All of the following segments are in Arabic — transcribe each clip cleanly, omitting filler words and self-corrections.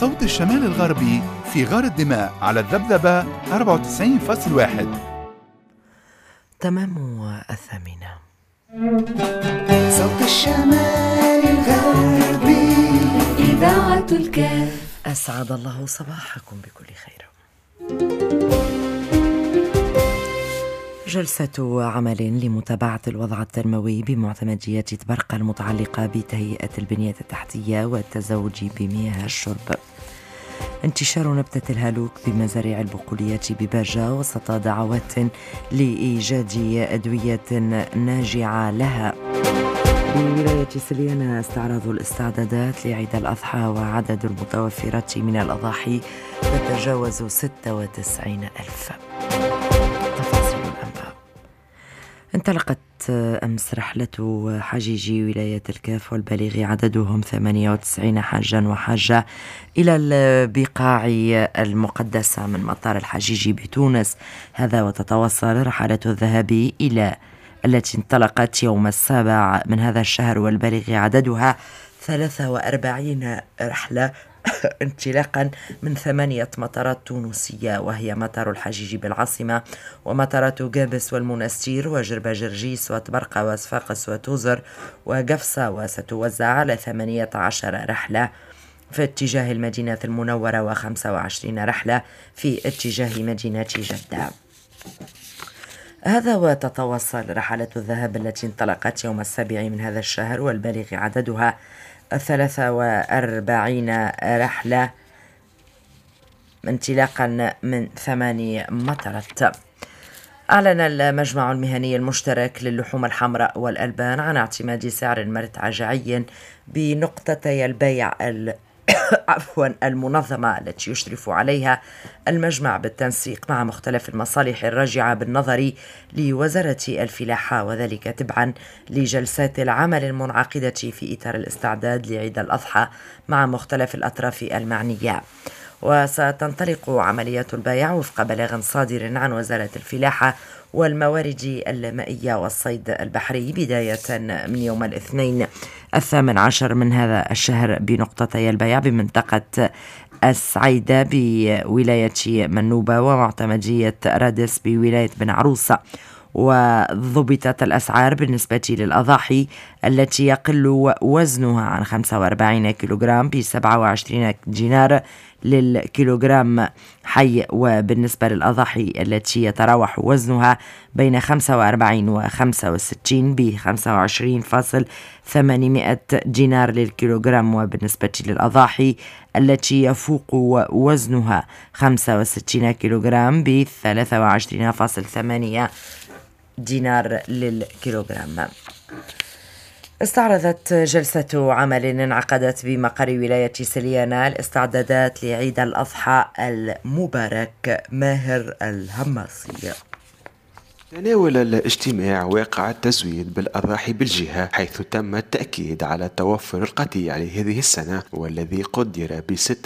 صوت الشمال الغربي في غار الدماء على الذبذبة 94.1. تمام 8. صوت الشمال الغربي إذاعة الكاف. أسعد الله صباحكم بكل خير. جلسة عمل لمتابعة الوضع التنموي بمعتمدية تبرقة المتعلقة بتهيئة البنية التحتية والتزوج بمياه الشرب. انتشار نبتة الهالوك بمزارع البقولية بباجة وسط دعوات لإيجاد أدوية ناجعة لها. بولاية سليانة استعراض الاستعدادات لعيد الأضحى وعدد المتوفرات من الأضاحي تتجاوز 96,000. تفاصيل الأنباء. انطلقت أمس رحلة حجيجي ولاية الكاف والبالغ عددهم 98 حاجا وحاجة إلى البقاع المقدسة من مطار الحجيجي بتونس. هذا وتتوصل رحلة الذهاب إلى التي انطلقت يوم 7 من هذا الشهر والبالغ عددها 43 رحلة انطلاقا من 8 مطارات تونسية، وهي مطار الحجيجي بالعاصمة ومطارات قابس والمنستير وجربة جرجيس وتبرقة وصفاقس وتوزر وقفصة، وستوزع على 18 رحلة في اتجاه المدينة المنورة و25 رحلة في اتجاه مدينة جدة. هذا وتتوصل رحلة الذهاب التي انطلقت يوم 7 من هذا الشهر والبالغ عددها 43 رحلة انطلاقا من 8 مطارات. أعلن المجمع المهني المشترك للحوم الحمراء والألبان عن اعتماد سعر مرتعجعي بنقطتي البيع المنظمة التي يشرف عليها المجمع بالتنسيق مع مختلف المصالح الراجعة بالنظر لوزارة الفلاحة، وذلك تبعا لجلسات العمل المنعقدة في إطار الاستعداد لعيد الأضحى مع مختلف الأطراف المعنية. وستنطلق عمليات البيع وفق بلاغ صادر عن وزارة الفلاحة والموارد المائية والصيد البحري بداية من يوم الاثنين 18 من هذا الشهر بنقطتي البيع بمنطقة السعيدة بولاية منوبة ومعتمدية رادس بولاية بن عروسة. وضبطت الأسعار بالنسبة للأضاحي التي يقل وزنها عن 45 كيلوغرام ب27 دينار للكيلوغرام حي، وبالنسبة للأضاحي التي يتراوح وزنها بين 45 و 65 ب 25.800 دينار للكيلوغرام، وبالنسبة للأضاحي التي يفوق وزنها 65 كيلوغرام ب 23.8 دينار للكيلوغرام. استعرضت جلسة عمل انعقدت بمقر ولاية سليانة الاستعدادات لعيد الأضحى المبارك. ماهر الهماصي. تناول الاجتماع واقع التزويد بالأضاحي بالجهة، حيث تم التأكيد على توفر القطيع لهذه السنة والذي قدر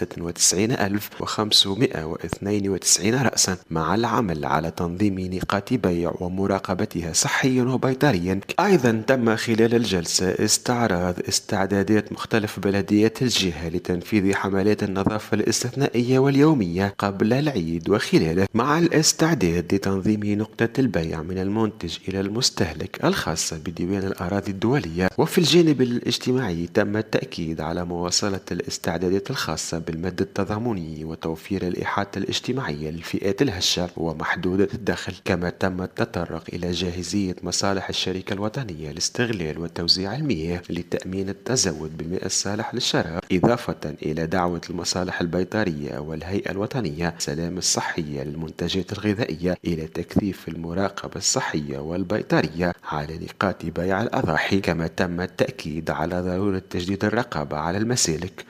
ب96,592 رأسا، مع العمل على تنظيم نقاط بيع ومراقبتها صحيا وبيطريا. أيضا تم خلال الجلسة استعراض استعدادات مختلف بلديات الجهة لتنفيذ حملات النظافة الاستثنائية واليومية قبل العيد وخلاله، مع الاستعداد لتنظيم نقطة البيع من المنتج إلى المستهلك الخاصة بديوان الأراضي الدولية. وفي الجانب الاجتماعي تم التأكيد على مواصلة الاستعدادات الخاصة بالمد التضامني وتوفير الإحاطة الاجتماعية للفئات الهشة ومحدودة الدخل، كما تم التطرق إلى جاهزية مصالح الشركة الوطنية لاستغلال وتوزيع المياه لتأمين التزود بماء الصالح للشراب، إضافة إلى دعوة المصالح البيطرية والهيئة الوطنية السلام الصحية للمنتجات الغذائية إلى تكثيف المراقبة الصحية والبيطرية على نقاط بيع الأضاحي، كما تم التأكيد على ضرورة تجديد الرقابة على المسالك.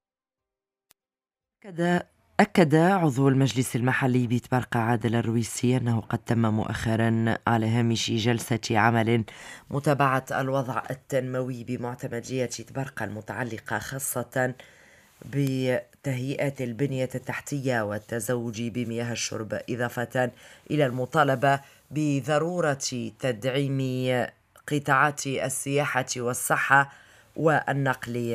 أكد عضو المجلس المحلي بتبرقة عادل الرويسي أنه قد تم مؤخرا على هامش جلسة عمل متابعة الوضع التنموي بمعتمدية تبرقة المتعلقة خاصة بتهيئة البنية التحتية والتزوج بمياه الشرب، إضافة إلى المطالبة بضرورة تدعيم قطاعات السياحة والصحة والنقل